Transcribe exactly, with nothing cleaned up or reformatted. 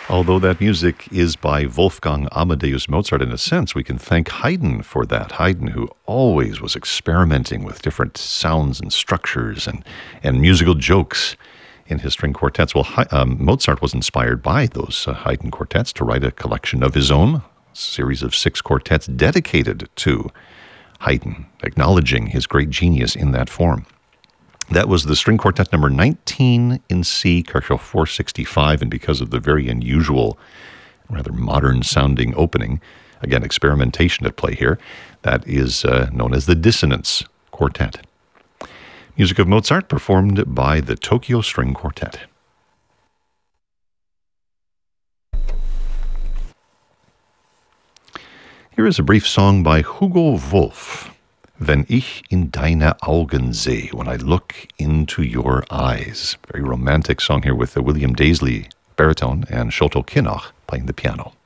Although that music is by Wolfgang Amadeus Mozart, in a sense, we can thank Haydn for that. Haydn, who always was experimenting with different sounds and structures and, and musical jokes in his string quartets. Well, um, Mozart was inspired by those uh, Haydn quartets to write a collection of his own, a series of six quartets dedicated to Haydn, acknowledging his great genius in that form. That was the string quartet number nineteen in C, Kirchhoff four sixty-five, and because of the very unusual, rather modern-sounding opening, again, experimentation at play here, that is uh, known as the Dissonance Quartet. Music of Mozart performed by the Tokyo String Quartet. Here is a brief song by Hugo Wolf. Wenn ich in deine Augen sehe, when I look into your eyes. Very romantic song here with William Daisley, baritone, and Sholto Kinnoch playing the piano.